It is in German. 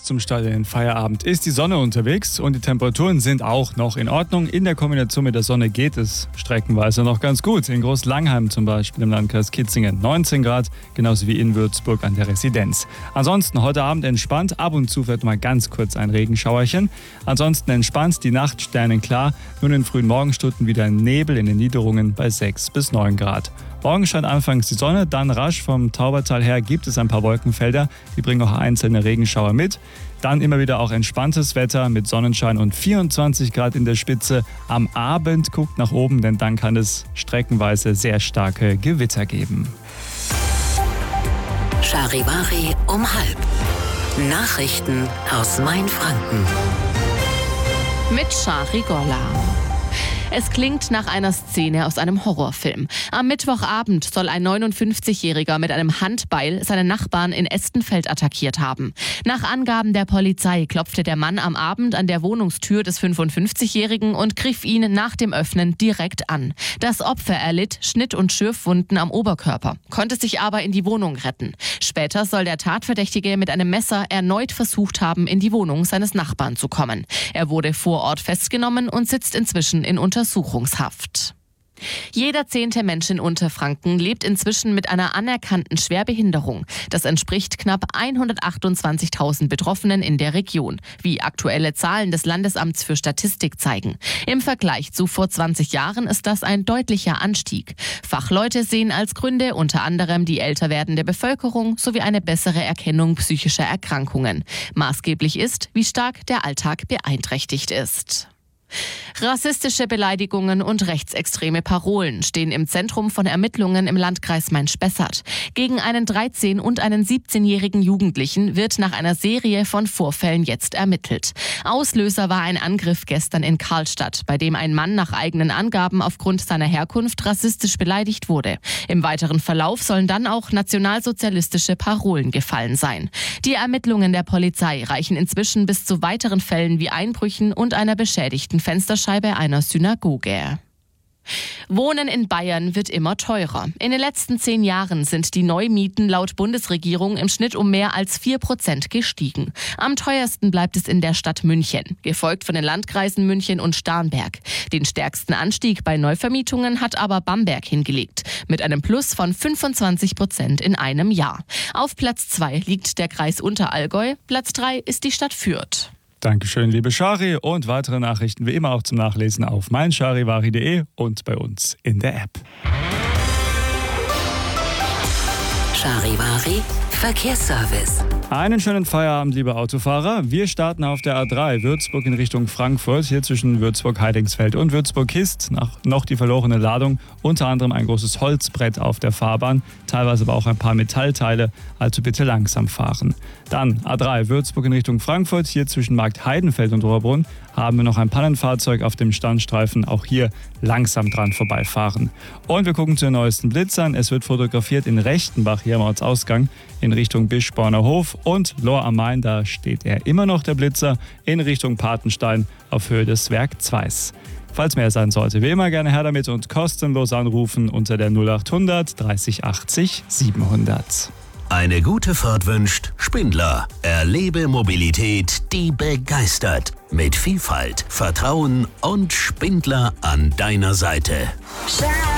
zum Start in den Feierabend ist die Sonne unterwegs und die Temperaturen sind auch noch in Ordnung. In der Kombination mit der Sonne geht es streckenweise noch ganz gut. In Groß-Langheim zum Beispiel im Landkreis Kitzingen 19 Grad, genauso wie in Würzburg an der Residenz. Ansonsten heute Abend entspannt, ab und zu fällt mal ganz kurz ein Regenschauerchen. Ansonsten entspannt, die Nacht sternenklar, nur in den frühen Morgenstunden wieder Nebel in den Niederungen bei 6 bis 9 Grad. Morgen scheint anfangs die Sonne, dann rasch vom Taubertal her gibt es ein paar Wolkenfelder, die bringen auch einzelne Regenschauer mit. Dann immer wieder auch entspanntes Wetter mit Sonnenschein und 24 Grad in der Spitze. Am Abend guckt nach oben, denn dann kann es streckenweise sehr starke Gewitter geben. Charivari um 12:30. Nachrichten aus Mainfranken. Mit Shari Golla. Es klingt nach einer Szene aus einem Horrorfilm. Am Mittwochabend soll ein 59-Jähriger mit einem Handbeil seinen Nachbarn in Estenfeld attackiert haben. Nach Angaben der Polizei klopfte der Mann am Abend an der Wohnungstür des 55-Jährigen und griff ihn nach dem Öffnen direkt an. Das Opfer erlitt Schnitt- und Schürfwunden am Oberkörper, konnte sich aber in die Wohnung retten. Später soll der Tatverdächtige mit einem Messer erneut versucht haben, in die Wohnung seines Nachbarn zu kommen. Er wurde vor Ort festgenommen und sitzt inzwischen in Untersuchungshaft. Jeder 10. Mensch in Unterfranken lebt inzwischen mit einer anerkannten Schwerbehinderung. Das entspricht knapp 128.000 Betroffenen in der Region, wie aktuelle Zahlen des Landesamts für Statistik zeigen. Im Vergleich zu vor 20 Jahren ist das ein deutlicher Anstieg. Fachleute sehen als Gründe unter anderem die älter werdende Bevölkerung sowie eine bessere Erkennung psychischer Erkrankungen. Maßgeblich ist, wie stark der Alltag beeinträchtigt ist. Rassistische Beleidigungen und rechtsextreme Parolen stehen im Zentrum von Ermittlungen im Landkreis Main-Spessart. Gegen einen 13- und einen 17-jährigen Jugendlichen wird nach einer Serie von Vorfällen jetzt ermittelt. Auslöser war ein Angriff gestern in Karlstadt, bei dem ein Mann nach eigenen Angaben aufgrund seiner Herkunft rassistisch beleidigt wurde. Im weiteren Verlauf sollen dann auch nationalsozialistische Parolen gefallen sein. Die Ermittlungen der Polizei reichen inzwischen bis zu weiteren Fällen wie Einbrüchen und einer beschädigten Fensterscheibe einer Synagoge. Wohnen in Bayern wird immer teurer. In den letzten 10 Jahren sind die Neumieten laut Bundesregierung im Schnitt um mehr als 4% gestiegen. Am teuersten bleibt es in der Stadt München, gefolgt von den Landkreisen München und Starnberg. Den stärksten Anstieg bei Neuvermietungen hat aber Bamberg hingelegt, mit einem Plus von 25% in einem Jahr. Auf Platz 2 liegt der Kreis Unterallgäu, Platz 3 ist die Stadt Fürth. Dankeschön, liebe Shari, und weitere Nachrichten wie immer auch zum Nachlesen auf meincharivari.de und bei uns in der App. Charivari Verkehrsservice. Einen schönen Feierabend, liebe Autofahrer. Wir starten auf der A3 Würzburg in Richtung Frankfurt. Hier zwischen Würzburg-Heidingsfeld und Würzburg-Hist noch die verlorene Ladung. Unter anderem ein großes Holzbrett auf der Fahrbahn, teilweise aber auch ein paar Metallteile, also bitte langsam fahren. Dann A3 Würzburg in Richtung Frankfurt. Hier zwischen Markt Heidenfeld und Rohrbrunn haben wir noch ein Pannenfahrzeug auf dem Standstreifen. Auch hier langsam dran vorbeifahren. Und wir gucken zu den neuesten Blitzern. Es wird fotografiert in Rechtenbach hier am Ortsausgang in Richtung Bischborner Hof und Lohr am Main. Da steht er immer noch, der Blitzer, in Richtung Patenstein auf Höhe des Werk 2. Falls mehr sein sollte, wie immer gerne her damit und kostenlos anrufen unter der 0800 30 80 700. Eine gute Fahrt wünscht Spindler. Erlebe Mobilität, die begeistert. Mit Vielfalt, Vertrauen und Spindler an deiner Seite.